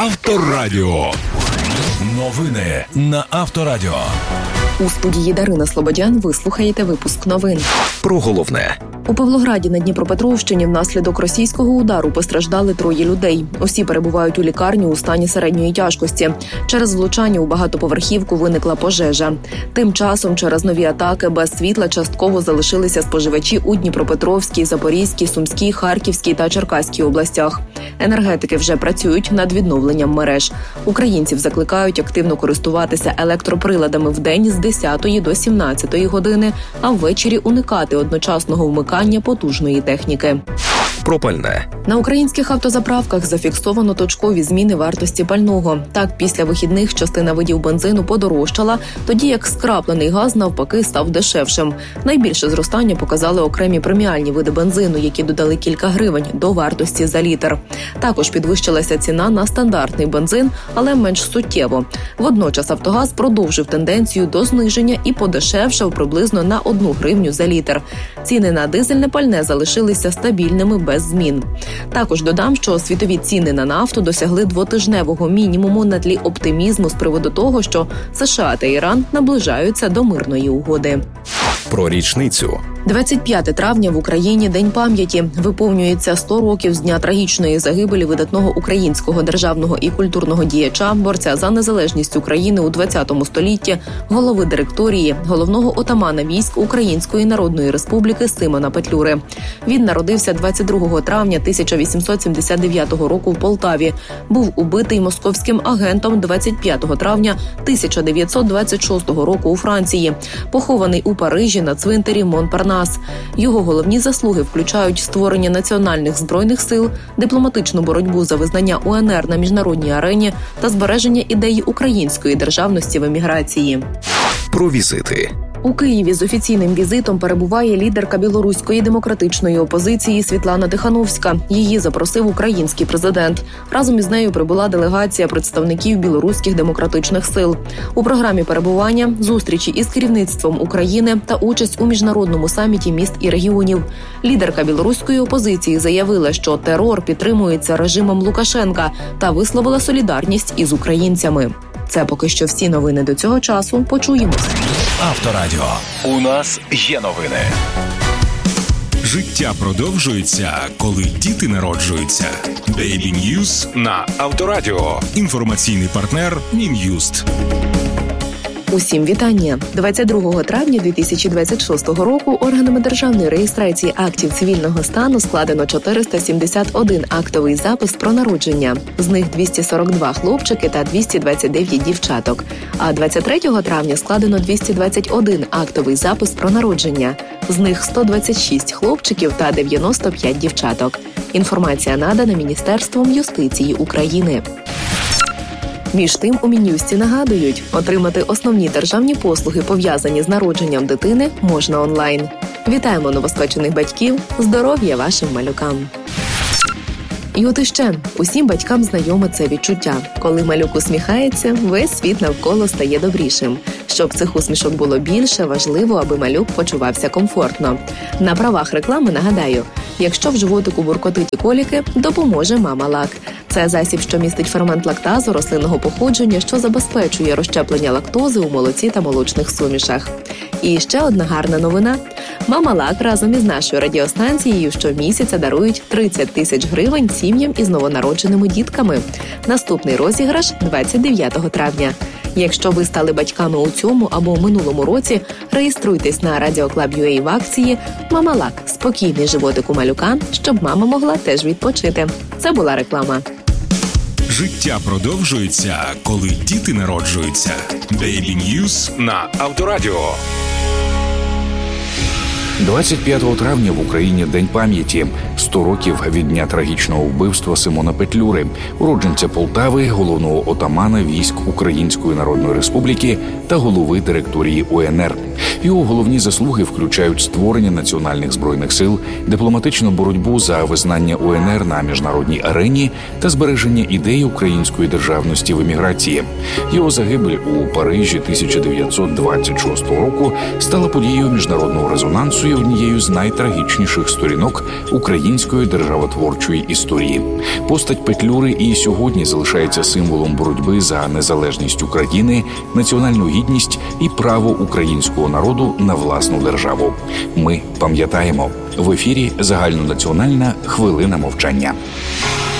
Авторадіо. Новини на Авторадіо. У студії Дарина Слободян ви слухаєте випуск новин. Про головне. У Павлограді на Дніпропетровщині внаслідок російського удару постраждали 3 людей. Усі перебувають у лікарні у стані середньої тяжкості. Через влучання у багатоповерхівку виникла пожежа. Тим часом через нові атаки без світла частково залишилися споживачі у Дніпропетровській, Запорізькій, Сумській, Харківській та Черкаській областях. Енергетики вже працюють над відновленням мереж. Українців закликають активно користуватися електроприладами вдень з 10 до 17 години, а ввечері уникати одночасного вмикання потужної техніки. Про пальне. На українських автозаправках зафіксовано точкові зміни вартості пального. Так, після вихідних частина видів бензину подорожчала, тоді як скраплений газ навпаки став дешевшим. Найбільше зростання показали окремі преміальні види бензину, які додали кілька гривень до вартості за літр. Також підвищилася ціна на стандартний бензин, але менш суттєво. Водночас «Автогаз» продовжив тенденцію до зниження і подешевшав приблизно на 1 гривню за літр. Ціни на дизельне пальне залишилися стабільними без змін. Також додам, що світові ціни на нафту досягли 2-тижневого мінімуму на тлі оптимізму з приводу того, що США та Іран наближаються до мирної угоди. Про річницю. 25 травня в Україні День пам'яті. Виповнюється 100 років з дня трагічної загибелі видатного українського державного і культурного діяча, борця за незалежність України у 20 столітті, голови директорії, головного отамана військ Української Народної Республіки Симона Петлюри. Він народився 22 травня 1879 року в Полтаві. Був убитий московським агентом 25 травня 1926 року у Франції. Похований у Парижі на цвинтарі Монпарнас. Його головні заслуги включають створення національних збройних сил, дипломатичну боротьбу за визнання УНР на міжнародній арені та збереження ідеї української державності в еміграції. Про візити. У Києві з офіційним візитом перебуває лідерка білоруської демократичної опозиції Світлана Тихановська. Її запросив український президент. Разом із нею прибула делегація представників білоруських демократичних сил. У програмі перебування – зустрічі із керівництвом України та участь у міжнародному саміті міст і регіонів. Лідерка білоруської опозиції заявила, що терор підтримується режимом Лукашенка та висловила солідарність із українцями. Це поки що всі новини до цього часу. Почуємось. Авторадіо. У нас є новини. Життя продовжується, коли діти народжуються. Baby News на Авторадіо. Інформаційний партнер Мін'юст. Усім вітання! 22 травня 2026 року органами державної реєстрації актів цивільного стану складено 471 актовий запис про народження. З них 242 хлопчики та 229 дівчаток. А 23 травня складено 221 актовий запис про народження. З них 126 хлопчиків та 95 дівчаток. Інформація надана Міністерством юстиції України. Між тим, у Мін'юсті нагадують, отримати основні державні послуги, пов'язані з народженням дитини, можна онлайн. Вітаємо новоспечених батьків, здоров'я вашим малюкам! І от іще, усім батькам знайоме це відчуття. Коли малюк усміхається, весь світ навколо стає добрішим. Щоб цих усмішок було більше, важливо, аби малюк почувався комфортно. На правах реклами нагадаю, якщо в животику буркотить і коліки, допоможе Мама-Лак. Це засіб, що містить фермент лактазу рослинного походження, що забезпечує розщеплення лактози у молоці та молочних сумішах. І ще одна гарна новина. Мама-Лак разом із нашою радіостанцією щомісяця дарують 30 тисяч гривень сім'ям із новонародженими дітками. Наступний розіграш 29 травня. Якщо ви стали батьками у цьому або минулому році, реєструйтесь на Radio.Club.ua в акції «Мама-Лак. Спокійний животик у малюка, щоб мама могла теж відпочити». Це була реклама. Життя продовжується, коли діти народжуються. Baby News на Авторадіо. 25 травня в Україні День пам'яті. 100 років від дня трагічного вбивства Симона Петлюри, уродженця Полтави, головного отамана військ Української Народної Республіки та голови директорії УНР. Його головні заслуги включають створення національних збройних сил, дипломатичну боротьбу за визнання УНР на міжнародній арені та збереження ідеї української державності в еміграції. Його загибель у Парижі 1926 року стала подією міжнародного резонансу є однією з найтрагічніших сторінок української державотворчої історії. Постать Петлюри і сьогодні залишається символом боротьби за незалежність України, національну гідність і право українського народу на власну державу. Ми пам'ятаємо. В ефірі загальнонаціональна хвилина мовчання.